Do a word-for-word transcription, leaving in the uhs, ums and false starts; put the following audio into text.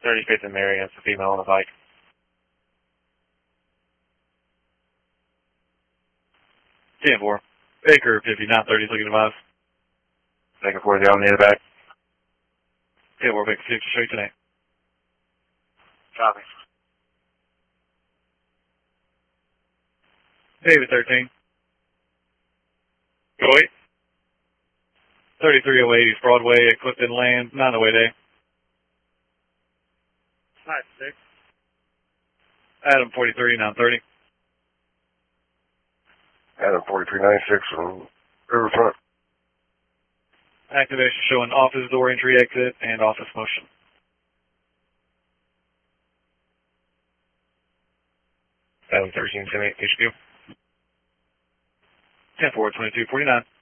thirty-fifth and Marion, it's a female on a bike. ten four. Baker, fifty-nine thirty, looking to us. Baker four, the on the back. ten four, Baker six, straight tonight. Copy. David thirteen. Go eight. thirty-three oh eight, East Broadway at Clifton Land, nine oh eight A. Five six. Adam forty-three, nine thirty. Adam forty-three ninety-six on Riverfront. Activation showing office door entry exit and office motion. Adam thirteen ten eight H Q. ten four, twenty-two forty-nine.